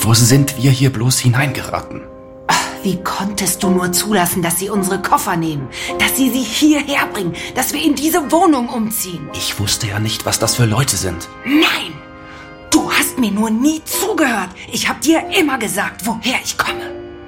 Wo sind wir hier bloß hineingeraten? Wie konntest du nur zulassen, dass sie unsere Koffer nehmen? Dass sie hierher bringen? Dass wir in diese Wohnung umziehen? Ich wusste ja nicht, was das für Leute sind. Nein! Du hast mir nur nie zugehört. Ich habe dir immer gesagt, woher ich komme.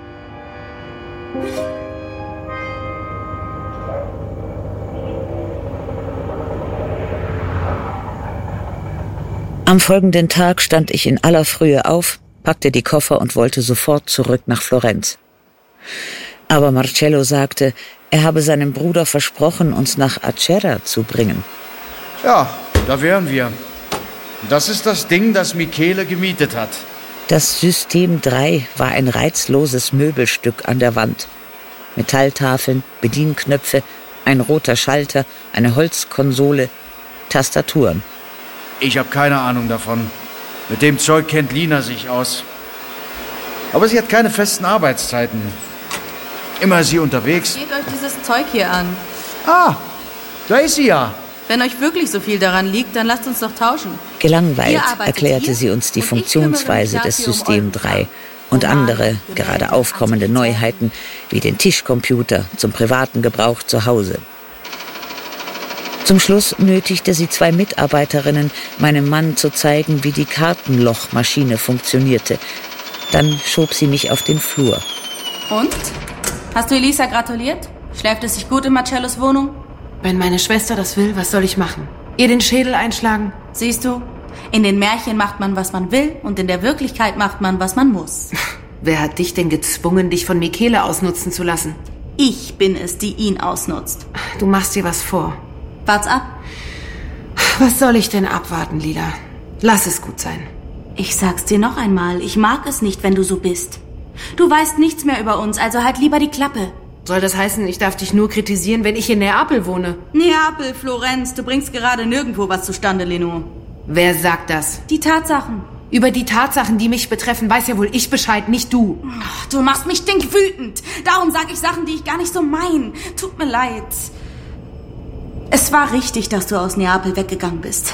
Am folgenden Tag stand ich in aller Frühe auf, packte die Koffer und wollte sofort zurück nach Florenz. Aber Marcello sagte, er habe seinem Bruder versprochen, uns nach Acerra zu bringen. Ja, da wären wir. Das ist das Ding, das Michele gemietet hat. Das System 3 war ein reizloses Möbelstück an der Wand. Metalltafeln, Bedienknöpfe, ein roter Schalter, eine Holzkonsole, Tastaturen. Ich habe keine Ahnung davon. Mit dem Zeug kennt Lina sich aus. Aber sie hat keine festen Arbeitszeiten. Immer sie unterwegs. Seht euch dieses Zeug hier an. Ah, da ist sie ja. Wenn euch wirklich so viel daran liegt, dann lasst uns doch tauschen. Gelangweilt erklärte sie uns die Funktionsweise des System 3 und andere, gerade aufkommende Neuheiten, wie den Tischcomputer zum privaten Gebrauch zu Hause. Zum Schluss nötigte sie 2 Mitarbeiterinnen, meinem Mann zu zeigen, wie die Kartenlochmaschine funktionierte. Dann schob sie mich auf den Flur. Und? Hast du Elisa gratuliert? Schläft es sich gut in Marcellos Wohnung? Wenn meine Schwester das will, was soll ich machen? Ihr den Schädel einschlagen? Siehst du, in den Märchen macht man, was man will, und in der Wirklichkeit macht man, was man muss. Wer hat dich denn gezwungen, dich von Michele ausnutzen zu lassen? Ich bin es, die ihn ausnutzt. Du machst dir was vor. Wart's ab. Was soll ich denn abwarten, Lila? Lass es gut sein. Ich sag's dir noch einmal, ich mag es nicht, wenn du so bist. Du weißt nichts mehr über uns, also halt lieber die Klappe. Soll das heißen, ich darf dich nur kritisieren, wenn ich in Neapel wohne? Neapel, Florenz, du bringst gerade nirgendwo was zustande, Leno. Wer sagt das? Die Tatsachen. Über die Tatsachen, die mich betreffen, weiß ja wohl ich Bescheid, nicht du. Ach, du machst mich stinkwütend. Darum sag ich Sachen, die ich gar nicht so mein. Tut mir leid. Es war richtig, dass du aus Neapel weggegangen bist.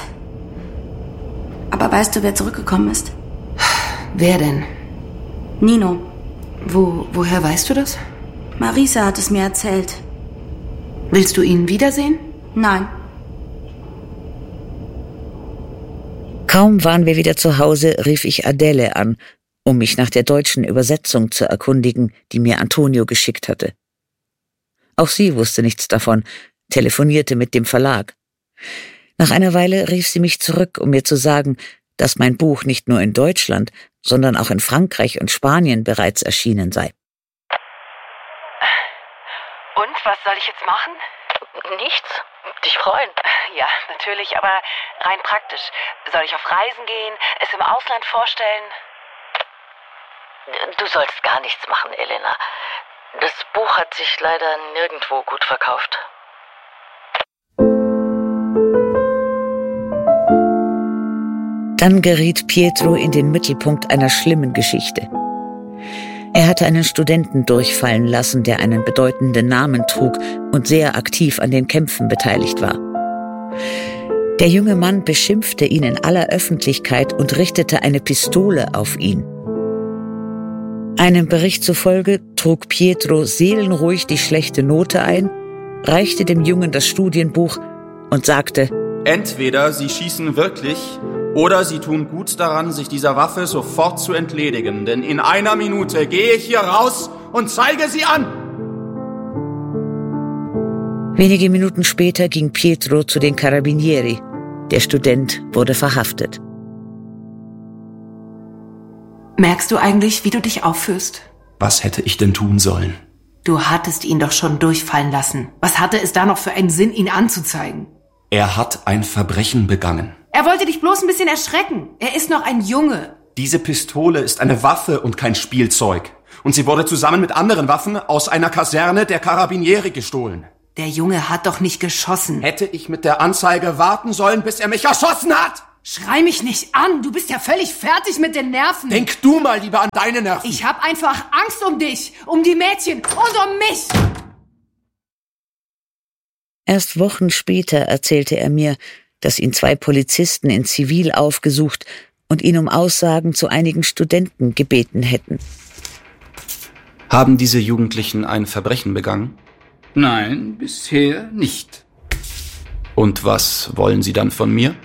Aber weißt du, wer zurückgekommen ist? Wer denn? Nino. Woher weißt du das? Marisa hat es mir erzählt. Willst du ihn wiedersehen? Nein. Kaum waren wir wieder zu Hause, rief ich Adele an, um mich nach der deutschen Übersetzung zu erkundigen, die mir Antonio geschickt hatte. Auch sie wusste nichts davon, telefonierte mit dem Verlag. Nach einer Weile rief sie mich zurück, um mir zu sagen, dass mein Buch nicht nur in Deutschland, sondern auch in Frankreich und Spanien bereits erschienen sei. Und, was soll ich jetzt machen? Nichts. Dich freuen. Ja, natürlich, aber rein praktisch. Soll ich auf Reisen gehen, es im Ausland vorstellen? Du sollst gar nichts machen, Elena. Das Buch hat sich leider nirgendwo gut verkauft. Dann geriet Pietro in den Mittelpunkt einer schlimmen Geschichte. Er hatte einen Studenten durchfallen lassen, der einen bedeutenden Namen trug und sehr aktiv an den Kämpfen beteiligt war. Der junge Mann beschimpfte ihn in aller Öffentlichkeit und richtete eine Pistole auf ihn. Einem Bericht zufolge trug Pietro seelenruhig die schlechte Note ein, reichte dem Jungen das Studienbuch und sagte: Entweder Sie schießen wirklich, oder Sie tun gut daran, sich dieser Waffe sofort zu entledigen, denn in 1 Minute gehe ich hier raus und zeige sie an. Wenige Minuten später ging Pietro zu den Carabinieri. Der Student wurde verhaftet. Merkst du eigentlich, wie du dich aufführst? Was hätte ich denn tun sollen? Du hattest ihn doch schon durchfallen lassen. Was hatte es da noch für einen Sinn, ihn anzuzeigen? Er hat ein Verbrechen begangen. Er wollte dich bloß ein bisschen erschrecken. Er ist noch ein Junge. Diese Pistole ist eine Waffe und kein Spielzeug. Und sie wurde zusammen mit anderen Waffen aus einer Kaserne der Carabinieri gestohlen. Der Junge hat doch nicht geschossen. Hätte ich mit der Anzeige warten sollen, bis er mich erschossen hat? Schrei mich nicht an. Du bist ja völlig fertig mit den Nerven. Denk du mal lieber an deine Nerven. Ich hab einfach Angst um dich, um die Mädchen und um mich. Erst Wochen später erzählte er mir, dass ihn 2 Polizisten in Zivil aufgesucht und ihn um Aussagen zu einigen Studenten gebeten hätten. Haben diese Jugendlichen ein Verbrechen begangen? Nein, bisher nicht. Und was wollen sie dann von mir?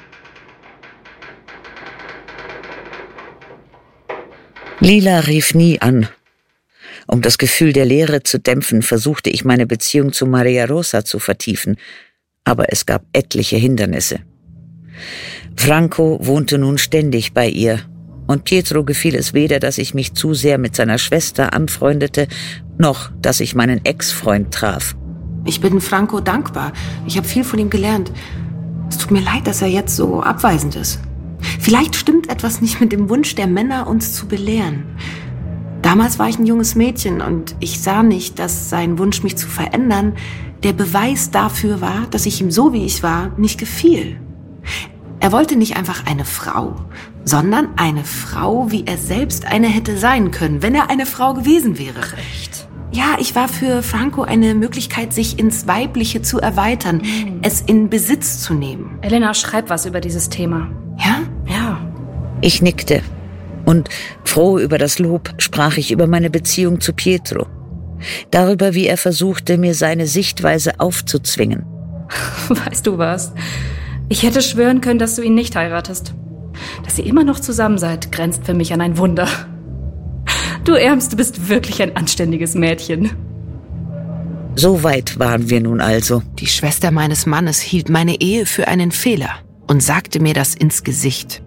Lila rief nie an. Um das Gefühl der Leere zu dämpfen, versuchte ich meine Beziehung zu Maria Rosa zu vertiefen, aber es gab etliche Hindernisse. Franco wohnte nun ständig bei ihr, und Pietro gefiel es weder, dass ich mich zu sehr mit seiner Schwester anfreundete, noch dass ich meinen Ex-Freund traf. Ich bin Franco dankbar. Ich habe viel von ihm gelernt. Es tut mir leid, dass er jetzt so abweisend ist. Vielleicht stimmt etwas nicht mit dem Wunsch der Männer, uns zu belehren. Damals war ich ein junges Mädchen und ich sah nicht, dass sein Wunsch, mich zu verändern, der Beweis dafür war, dass ich ihm so, wie ich war, nicht gefiel. Er wollte nicht einfach eine Frau, sondern eine Frau, wie er selbst eine hätte sein können, wenn er eine Frau gewesen wäre. Recht. Ja, ich war für Franco eine Möglichkeit, sich ins Weibliche zu erweitern, es in Besitz zu nehmen. Elena, schreib was über dieses Thema. Ja? Ja. Ich nickte, und froh über das Lob sprach ich über meine Beziehung zu Pietro. Darüber, wie er versuchte, mir seine Sichtweise aufzuzwingen. Weißt du was? Ich hätte schwören können, dass du ihn nicht heiratest. Dass ihr immer noch zusammen seid, grenzt für mich an ein Wunder. Du Ärmste bist wirklich ein anständiges Mädchen. So weit waren wir nun also. Die Schwester meines Mannes hielt meine Ehe für einen Fehler und sagte mir das ins Gesicht.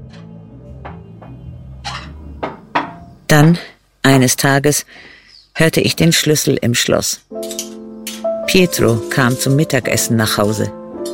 Dann, eines Tages, hörte ich den Schlüssel im Schloss. Pietro kam zum Mittagessen nach Hause.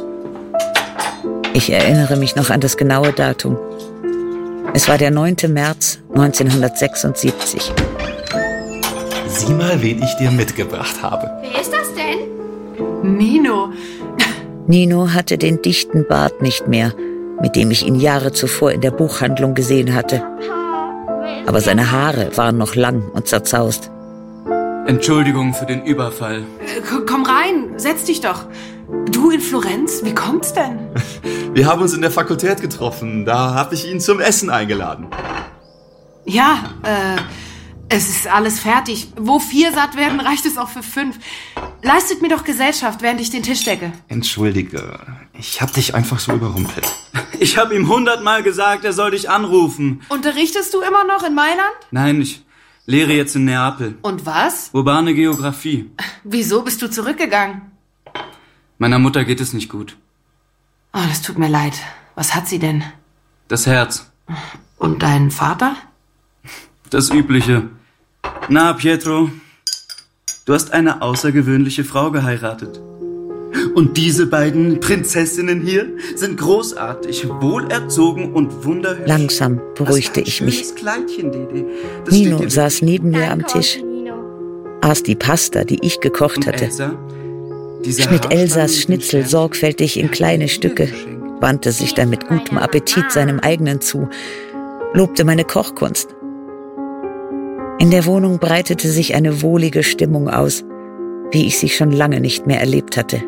Ich erinnere mich noch an das genaue Datum. Es war der 9. März 1976. Sieh mal, wen ich dir mitgebracht habe. Wer ist das denn? Nino. Nino hatte den dichten Bart nicht mehr, mit dem ich ihn Jahre zuvor in der Buchhandlung gesehen hatte. Aber seine Haare waren noch lang und zerzaust. Entschuldigung für den Überfall. Komm rein, setz dich doch. Du in Florenz? Wie kommt's denn? Wir haben uns in der Fakultät getroffen. Da habe ich ihn zum Essen eingeladen. Ja, es ist alles fertig. Wo 4 satt werden, reicht es auch für 5. Leistet mir doch Gesellschaft, während ich den Tisch decke. Entschuldige, ich habe dich einfach so überrumpelt. Ich habe ihm 100-mal gesagt, er soll dich anrufen. Unterrichtest du immer noch in Mailand? Nein, ich lehre jetzt in Neapel. Und was? Urbane Geographie. Wieso bist du zurückgegangen? Meiner Mutter geht es nicht gut. Oh, das tut mir leid. Was hat sie denn? Das Herz. Und dein Vater? Das Übliche. Na, Pietro, du hast eine außergewöhnliche Frau geheiratet. Und diese beiden Prinzessinnen hier sind großartig, wohlerzogen und wunderhübsch. Langsam beruhigte ich mich. Kleidchen, Dede. Nino saß neben mir am Tisch, aß die Pasta, die ich gekocht hatte, schnitt Elsas Schnitzel sorgfältig in kleine Stücke, wandte sich dann mit gutem Appetit seinem eigenen zu, lobte meine Kochkunst. In der Wohnung breitete sich eine wohlige Stimmung aus, wie ich sie schon lange nicht mehr erlebt hatte.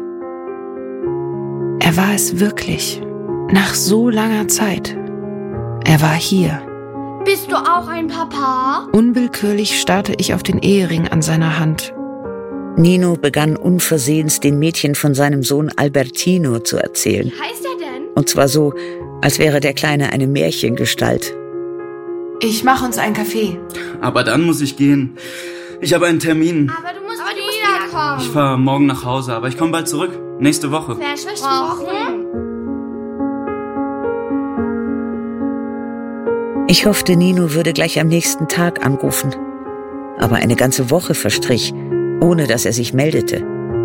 Er war es wirklich. Nach so langer Zeit. Er war hier. Bist du auch ein Papa? Unwillkürlich starrte ich auf den Ehering an seiner Hand. Nino begann unversehens den Mädchen von seinem Sohn Albertino zu erzählen. Wie heißt er denn? Und zwar so, als wäre der Kleine eine Märchengestalt. Ich mache uns einen Kaffee. Aber dann muss ich gehen. Ich habe einen Termin. Aber du musst wiederkommen. Ich fahre morgen nach Hause, aber ich komme bald zurück. Nächste Woche. Versprochen? Ich hoffte, Nino würde gleich am nächsten Tag anrufen. Aber eine ganze Woche verstrich, ohne dass er sich meldete.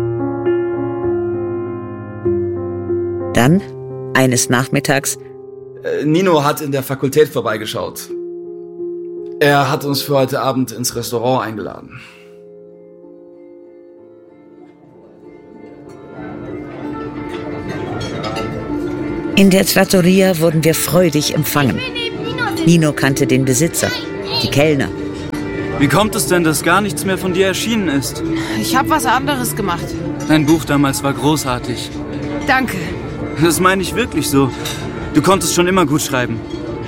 Dann, eines Nachmittags, Nino hat in der Fakultät vorbeigeschaut. Er hat uns für heute Abend ins Restaurant eingeladen. in der Trattoria wurden wir freudig empfangen. Nino kannte den Besitzer, die Kellner. Wie kommt es denn, dass gar nichts mehr von dir erschienen ist? Ich habe was anderes gemacht. Dein Buch damals war großartig. Danke. Das meine ich wirklich so. Du konntest schon immer gut schreiben.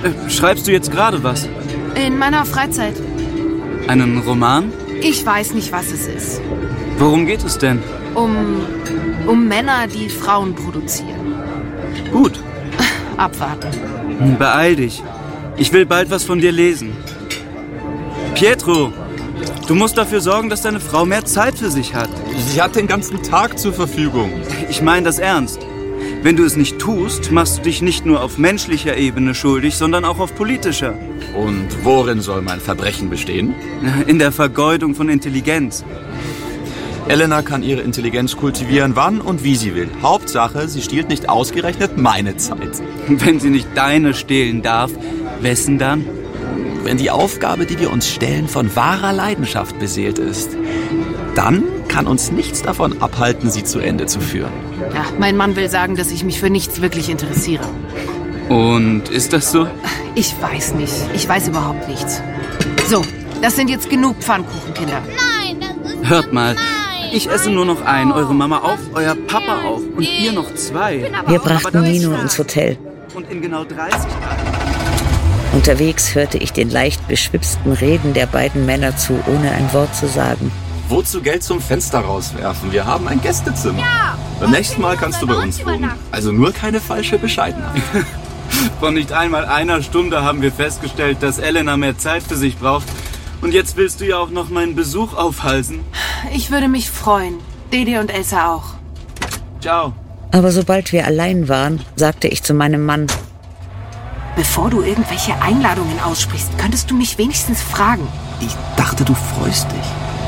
Schreibst du jetzt gerade was? In meiner Freizeit. Einen Roman? Ich weiß nicht, was es ist. Worum geht es denn? Um Männer, die Frauen produzieren. Gut. Abwarten. Beeil dich. Ich will bald was von dir lesen. Pietro, du musst dafür sorgen, dass deine Frau mehr Zeit für sich hat. Sie hat den ganzen Tag zur Verfügung. Ich meine das ernst. Wenn du es nicht tust, machst du dich nicht nur auf menschlicher Ebene schuldig, sondern auch auf politischer. Und worin soll mein Verbrechen bestehen? In der Vergeudung von Intelligenz. Elena kann ihre Intelligenz kultivieren, wann und wie sie will. Hauptsache, sie stiehlt nicht ausgerechnet meine Zeit. Wenn sie nicht deine stehlen darf, wessen dann? Wenn die Aufgabe, die wir uns stellen, von wahrer Leidenschaft beseelt ist, dann kann uns nichts davon abhalten, sie zu Ende zu führen. Ja, mein Mann will sagen, dass ich mich für nichts wirklich interessiere. Und ist das so? Ich weiß nicht. Ich weiß überhaupt nichts. So, das sind jetzt genug Pfannkuchenkinder. Nein, das ist Hört mal, nein. ich esse nur noch einen, eure Mama auch, euer Papa auch und ihr noch 2. Wir brachten Nino ins Hotel. Und in genau 30 Tagen. Unterwegs hörte ich den leicht beschwipsten Reden der beiden Männer zu, ohne ein Wort zu sagen. Wozu Geld zum Fenster rauswerfen? Wir haben ein Gästezimmer. Ja, Beim nächsten Mal kannst du bei uns wohnen. Also nur keine falsche Bescheidenheit. Vor nicht einmal einer Stunde haben wir festgestellt, dass Elena mehr Zeit für sich braucht. Und jetzt willst du ja auch noch meinen Besuch aufhalsen. Ich würde mich freuen. Dede und Elsa auch. Ciao. Aber sobald wir allein waren, sagte ich zu meinem Mann: Bevor du irgendwelche Einladungen aussprichst, könntest du mich wenigstens fragen. Ich dachte, du freust dich.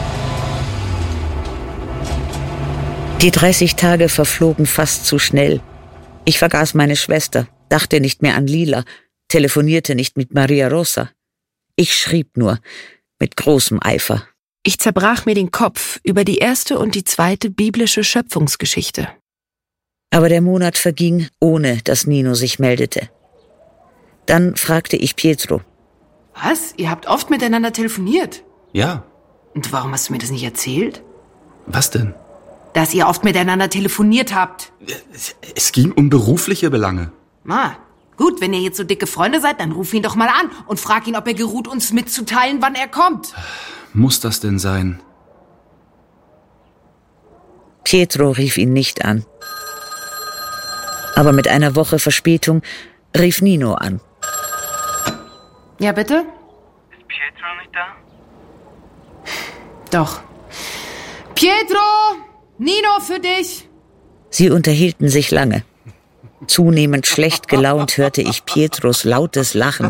Die 30 Tage verflogen fast zu schnell. Ich vergaß meine Schwester, dachte nicht mehr an Lila, telefonierte nicht mit Maria Rosa. Ich schrieb nur, mit großem Eifer. Ich zerbrach mir den Kopf über die erste und die zweite biblische Schöpfungsgeschichte. Aber der Monat verging, ohne dass Nino sich meldete. Dann fragte ich Pietro: Was? Ihr habt oft miteinander telefoniert? Ja. Und warum hast du mir das nicht erzählt? Was denn? Dass ihr oft miteinander telefoniert habt. Es ging um berufliche Belange. Gut, wenn ihr jetzt so dicke Freunde seid, dann ruf ihn doch mal an und frag ihn, ob er geruht, uns mitzuteilen, wann er kommt. Muss das denn sein? Pietro rief ihn nicht an. Aber mit einer Woche Verspätung rief Nino an. Ja, bitte? Ist Pietro nicht da? Doch. Pietro! Nino für dich! Sie unterhielten sich lange. Zunehmend schlecht gelaunt hörte ich Pietros lautes Lachen.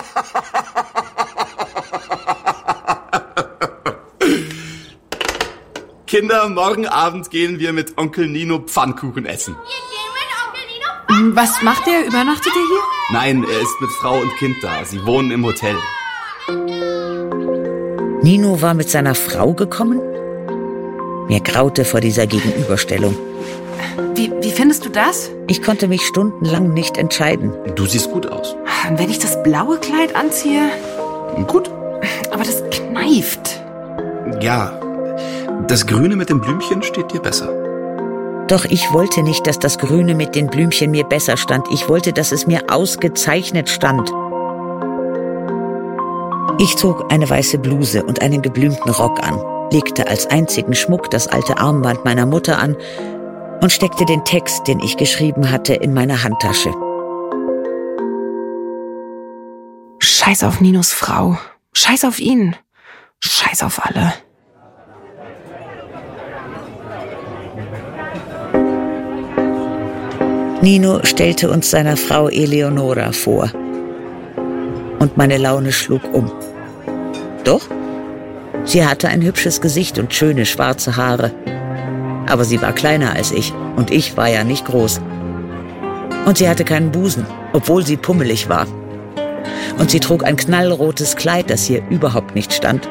Kinder, morgen Abend gehen wir mit Onkel Nino Pfannkuchen essen. Was macht er? Übernachtet er hier? Nein, er ist mit Frau und Kind da. Sie wohnen im Hotel. Nino war mit seiner Frau gekommen? Mir graute vor dieser Gegenüberstellung. Wie findest du das? Ich konnte mich stundenlang nicht entscheiden. Du siehst gut aus. Wenn ich das blaue Kleid anziehe? Gut. Aber das kneift. Ja, das Grüne mit dem Blümchen steht dir besser. Doch ich wollte nicht, dass das Grüne mit den Blümchen mir besser stand. Ich wollte, dass es mir ausgezeichnet stand. Ich zog eine weiße Bluse und einen geblümten Rock an, legte als einzigen Schmuck das alte Armband meiner Mutter an und steckte den Text, den ich geschrieben hatte, in meine Handtasche. Scheiß auf Ninos Frau. Scheiß auf ihn. Scheiß auf alle. Nino stellte uns seiner Frau Eleonora vor. Und meine Laune schlug um. Doch, sie hatte ein hübsches Gesicht und schöne schwarze Haare. Aber sie war kleiner als ich und ich war ja nicht groß. Und sie hatte keinen Busen, obwohl sie pummelig war. Und sie trug ein knallrotes Kleid, das ihr überhaupt nicht stand.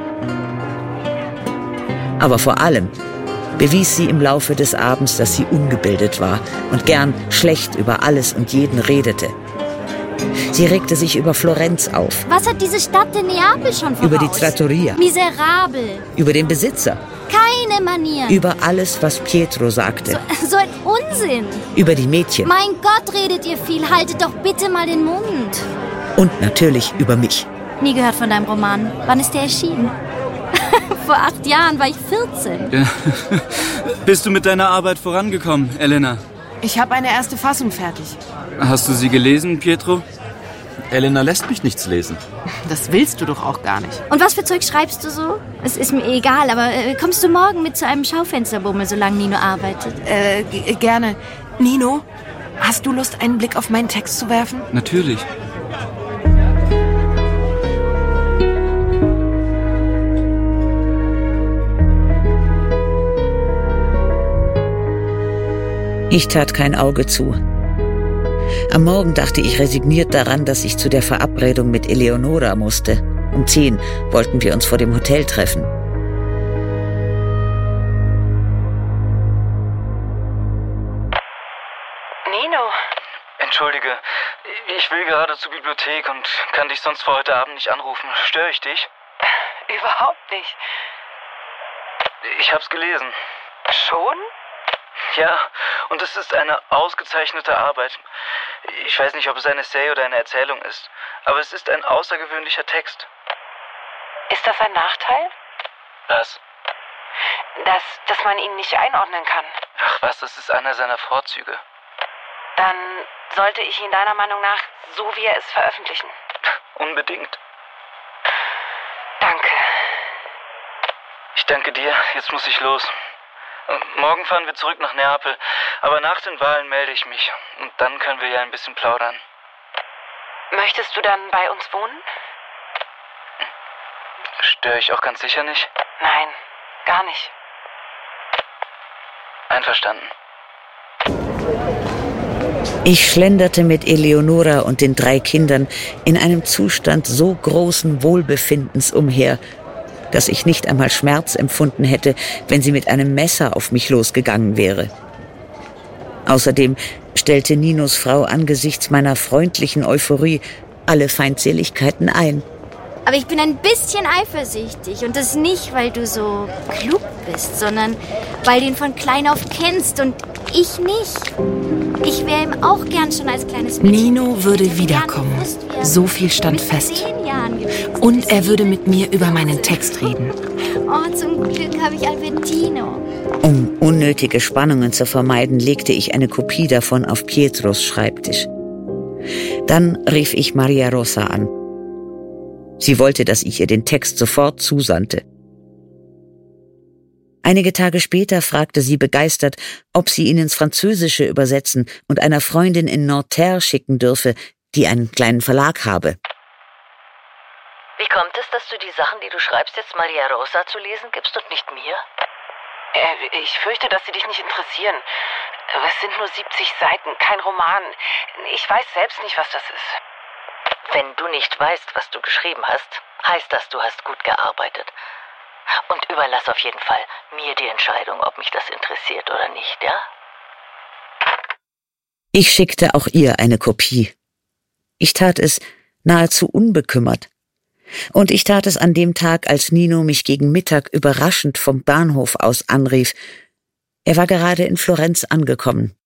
Aber vor allem bewies sie im Laufe des Abends, dass sie ungebildet war und gern schlecht über alles und jeden redete. Sie regte sich über Florenz auf. Was hat diese Stadt in Neapel schon voraus? Über die Trattoria. Miserabel. Über den Besitzer. Keine Manieren. Über alles, was Pietro sagte. So ein Unsinn. Über die Mädchen. Mein Gott, redet ihr viel. Haltet doch bitte mal den Mund. Und natürlich über mich. Nie gehört von deinem Roman. Wann ist der erschienen? Vor 8 Jahren war ich 14. Ja. Bist du mit deiner Arbeit vorangekommen, Elena? Ich habe eine erste Fassung fertig. Hast du sie gelesen, Pietro? Elena lässt mich nichts lesen. Das willst du doch auch gar nicht. Und was für Zeug schreibst du so? Es ist mir egal, aber kommst du morgen mit zu einem Schaufensterbummel, solange Nino arbeitet? Gerne. Nino, hast du Lust, einen Blick auf meinen Text zu werfen? Natürlich. Ich tat kein Auge zu. Am Morgen dachte ich resigniert daran, dass ich zu der Verabredung mit Eleonora musste. Um 10 wollten wir uns vor dem Hotel treffen. Nino. Entschuldige, ich will gerade zur Bibliothek und kann dich sonst für heute Abend nicht anrufen. Störe ich dich? Überhaupt nicht. Ich hab's gelesen. Schon? Ja, und es ist eine ausgezeichnete Arbeit. Ich weiß nicht, ob es ein Essay oder eine Erzählung ist, aber es ist ein außergewöhnlicher Text. Ist das ein Nachteil? Was? Dass man ihn nicht einordnen kann. Ach was, das ist einer seiner Vorzüge. Dann sollte ich ihn deiner Meinung nach so wie er ist veröffentlichen. Unbedingt. Danke. Ich danke dir, jetzt muss ich los. Morgen fahren wir zurück nach Neapel, aber nach den Wahlen melde ich mich. Und dann können wir ja ein bisschen plaudern. Möchtest du dann bei uns wohnen? Störe ich auch ganz sicher nicht? Nein, gar nicht. Einverstanden. Ich schlenderte mit Eleonora und den 3 Kindern in einem Zustand so großen Wohlbefindens umher, dass ich nicht einmal Schmerz empfunden hätte, wenn sie mit einem Messer auf mich losgegangen wäre. Außerdem stellte Ninos Frau angesichts meiner freundlichen Euphorie alle Feindseligkeiten ein. Aber ich bin ein bisschen eifersüchtig. Und das nicht, weil du so klug bist, sondern weil du ihn von klein auf kennst und ich nicht. Ich wäre ihm auch gern schon als kleines Mädchen. Nino würde wiederkommen. So viel stand fest. Und er würde mit mir über meinen Text reden. Oh, zum Glück habe ich Albertino. Um unnötige Spannungen zu vermeiden, legte ich eine Kopie davon auf Pietros Schreibtisch. Dann rief ich Maria Rosa an. Sie wollte, dass ich ihr den Text sofort zusandte. Einige Tage später fragte sie begeistert, ob sie ihn ins Französische übersetzen und einer Freundin in Nanterre schicken dürfe, die einen kleinen Verlag habe. Wie kommt es, dass du die Sachen, die du schreibst, jetzt Maria Rosa zu lesen gibst und nicht mir? Ich fürchte, dass sie dich nicht interessieren. Es sind nur 70 Seiten, kein Roman. Ich weiß selbst nicht, was das ist. Wenn du nicht weißt, was du geschrieben hast, heißt das, du hast gut gearbeitet. Und überlass auf jeden Fall mir die Entscheidung, ob mich das interessiert oder nicht, ja? Ich schickte auch ihr eine Kopie. Ich tat es nahezu unbekümmert. Und ich tat es an dem Tag, als Nino mich gegen Mittag überraschend vom Bahnhof aus anrief. Er war gerade in Florenz angekommen.